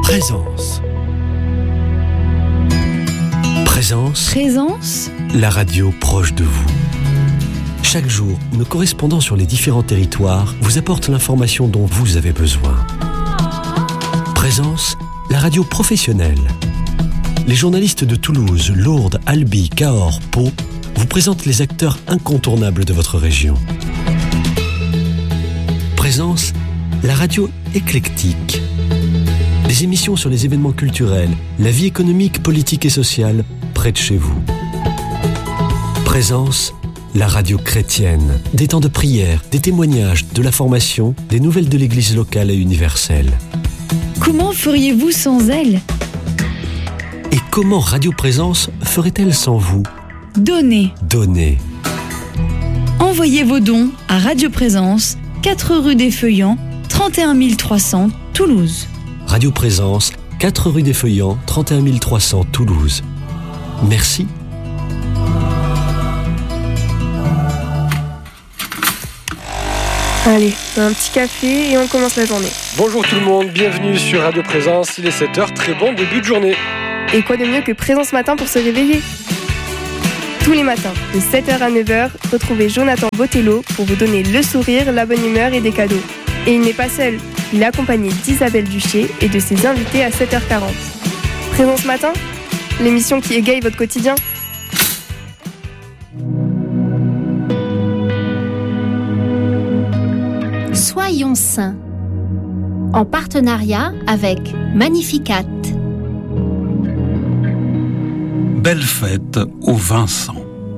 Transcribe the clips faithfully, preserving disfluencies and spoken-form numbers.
Présence. Présence. Présence. La radio proche de vous. Chaque jour, nos correspondants sur les différents territoires vous apportent l'information dont vous avez besoin. Présence, la radio professionnelle. Les journalistes de Toulouse, Lourdes, Albi, Cahors, Pau vous présentent les acteurs incontournables de votre région. Présence, la radio éclectique. Des émissions sur les événements culturels, la vie économique, politique et sociale près de chez vous. Présence, la radio chrétienne. Des temps de prière, des témoignages, de la formation, des nouvelles de l'église locale et universelle. Comment feriez-vous sans elle ? Et comment Radio Présence ferait-elle sans vous ? Donnez. Donnez. Envoyez vos dons à Radio Présence, quatre rue des Feuillants, trente et un mille trois cents, Toulouse. Radio Présence, quatre rue des Feuillants, trente et un mille trois cents, Toulouse. Merci. Allez, un petit café et on commence la journée. Bonjour tout le monde, bienvenue sur Radio Présence, il est sept heures, très bon début de journée. Et quoi de mieux que Présence Matin pour se réveiller ? Tous les matins, de sept heures à neuf heures, retrouvez Jonathan Botello pour vous donner le sourire, la bonne humeur et des cadeaux. Et il n'est pas seul, il est accompagné d'Isabelle Duché et de ses invités à sept heures quarante. Présence Matin, l'émission qui égaye votre quotidien. Soyons saints, en partenariat avec Magnificat. Belle fête au Vincent.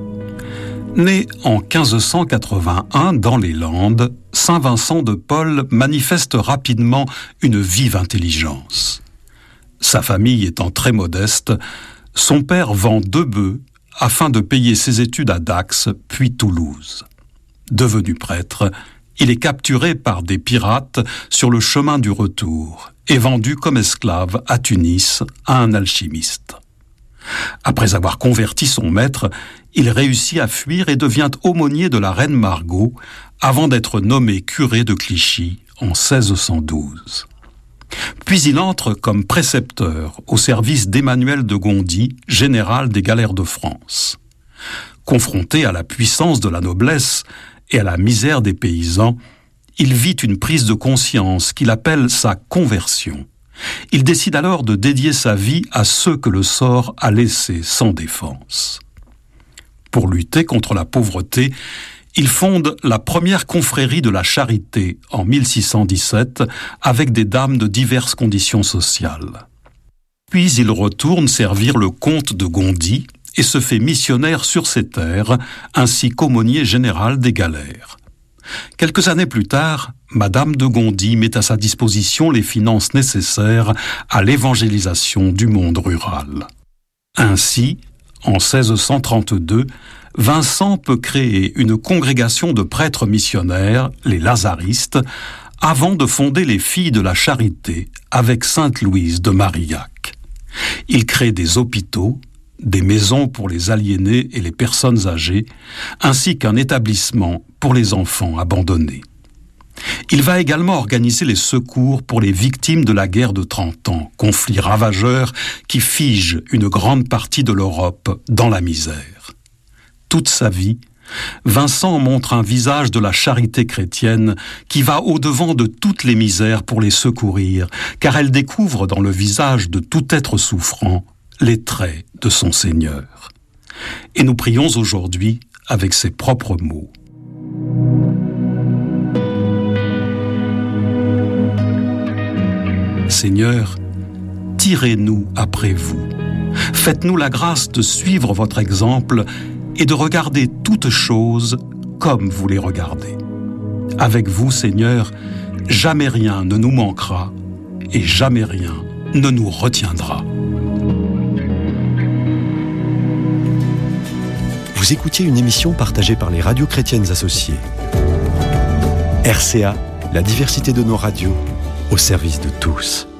Né en quinze cent quatre-vingt-un dans les Landes, Saint Vincent de Paul manifeste rapidement une vive intelligence. Sa famille étant très modeste, son père vend deux bœufs afin de payer ses études à Dax, puis Toulouse. Devenu prêtre, il est capturé par des pirates sur le chemin du retour et vendu comme esclave à Tunis à un alchimiste. Après avoir converti son maître, il réussit à fuir et devient aumônier de la reine Margot avant d'être nommé curé de Clichy en seize cent douze. Puis il entre comme précepteur au service d'Emmanuel de Gondi, général des galères de France. Confronté à la puissance de la noblesse et à la misère des paysans, il vit une prise de conscience qu'il appelle sa conversion. Il décide alors de dédier sa vie à ceux que le sort a laissés sans défense. Pour lutter contre la pauvreté, il fonde la première confrérie de la Charité en mille six cent dix-sept avec des dames de diverses conditions sociales. Puis il retourne servir le comte de Gondi et se fait missionnaire sur ses terres, ainsi qu'aumônier général des galères. Quelques années plus tard, Madame de Gondi met à sa disposition les finances nécessaires à l'évangélisation du monde rural. Ainsi, en seize cent trente-deux, Vincent peut créer une congrégation de prêtres missionnaires, les Lazaristes, avant de fonder les Filles de la Charité avec Sainte Louise de Marillac. Il crée des hôpitaux, des maisons pour les aliénés et les personnes âgées, ainsi qu'un établissement pour les enfants abandonnés. Il va également organiser les secours pour les victimes de la guerre de Trente Ans, conflit ravageur qui fige une grande partie de l'Europe dans la misère. Toute sa vie, Vincent montre un visage de la charité chrétienne qui va au-devant de toutes les misères pour les secourir, car elle découvre dans le visage de tout être souffrant les traits de son Seigneur. Et nous prions aujourd'hui avec ses propres mots. Seigneur, tirez-nous après vous. Faites-nous la grâce de suivre votre exemple et de regarder toutes choses comme vous les regardez. Avec vous, Seigneur, jamais rien ne nous manquera et jamais rien ne nous retiendra. Vous écoutiez une émission partagée par les radios chrétiennes associées. R C A, la diversité de nos radios, au service de tous.